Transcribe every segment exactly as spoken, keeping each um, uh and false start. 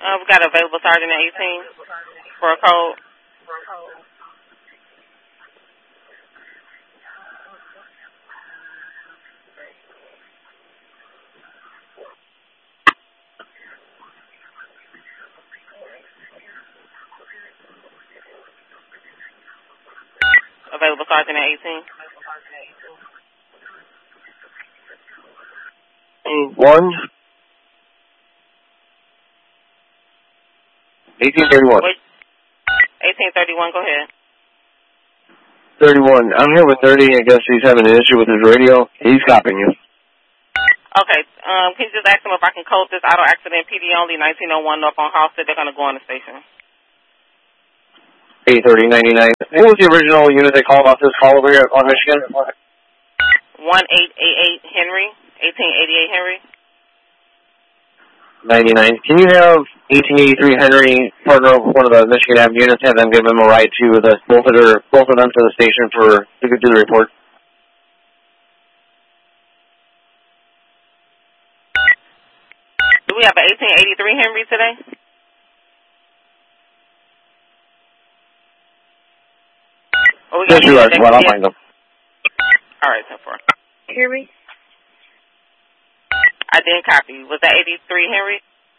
Uh, we got available Sergeant at eighteen for a code. Available Sergeant at eighteen. One. eighteen thirty-one. eighteen thirty-one, go ahead. thirty-one. I'm here with thirty. I guess he's having an issue with his radio. He's copying you. Okay. Um, can you just ask him if I can code this auto accident P D only nineteen oh one North on Halsted? They're going to go on the station. eight thirty ninety-nine. What was the original unit they called off this call over here on Michigan? one eight eight eight Henry. eighteen eighty-eight Henry. ninety-nine. Can you have eighteen eighty-three Henry partner up with one of the Michigan Ave units, have them give them a ride to the both of their both of them to the station for to do the report? Do we have an eighteen eighty-three Henry today? Oh, we got yes, you are. Well, I'll find them. All right, so far. Hear me? I didn't copy. Was that eighty-three Henry?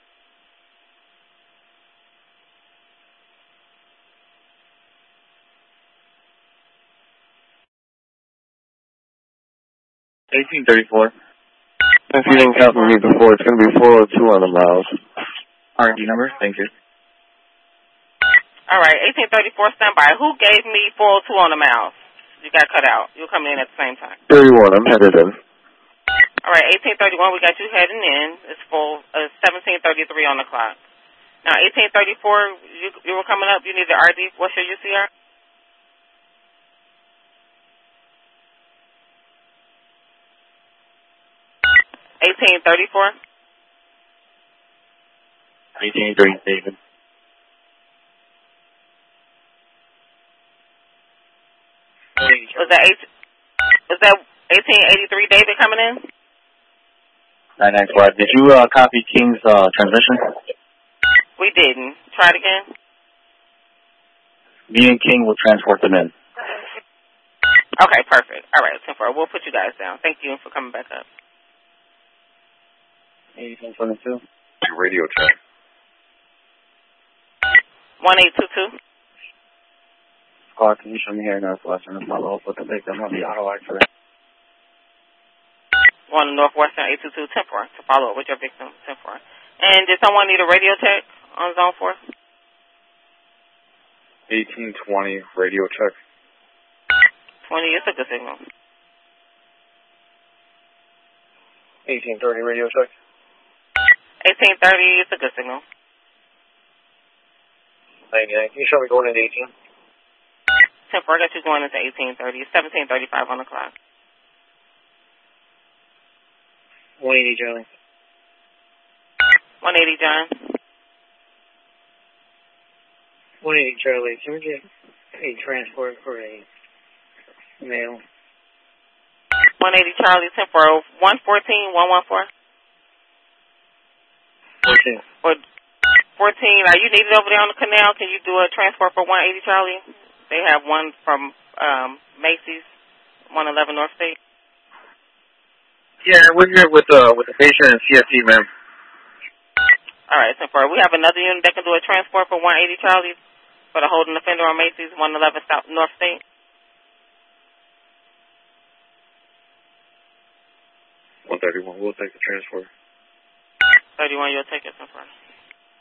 eighteen thirty-four. If you didn't copy me before, it's going to be four oh two on the miles. R and D number? Thank you. All right, eighteen thirty-four, standby. Who gave me four oh two on the mouse? You got cut out. You're coming in at the same time. thirty-one, I'm headed in. All right, eighteen thirty-one, we got you heading in. It's full. Uh, seventeen thirty-three on the clock. Now, eighteen thirty-four, you, you were coming up. You need the R D. What's your U C R? eighteen thirty-four. eighteen thirty, David. Was that eight? Was that eighteen eighty-three David coming in? nine nine squad. Did you uh, copy King's uh, transmission? We didn't. Try it again. Me and King will transport them in. Okay, perfect. All right, ten four. We'll put you guys down. Thank you for coming back up. eighteen twenty-two. Radio check. one eight two two. Squad, can you show me here in Northwestern and follow up with the victim of the auto accident? One in Northwestern, eight two two, ten four, to follow up with your victim, ten four. And did someone need a radio check on zone four? eighteen twenty, radio check. twenty, it's a good signal. eighteen thirty, radio check. eighteen thirty, it's a good signal. ninety-nine, can you show me going into eighteen? ten four, I got you going into eighteen thirty. It's seventeen thirty-five on the clock. one eighty, Charlie. one eighty, John. one eighty, Charlie. Can we get a transport for a male? one eighty, Charlie, ten four. one fourteen, one one four. fourteen. For fourteen, are you needed over there on the canal? Can you do a transport for one eighty, Charlie? They have one from um, Macy's, one eleven North State. Yeah, we're here with uh with the patient and C F T, ma'am. All right, ten four. We have another unit that can do a transport for one eighty, Charlie, for the holding offender on Macy's, one eleven South North State. one thirty-one, we'll take the transport. thirty-one, you'll take it, ten four.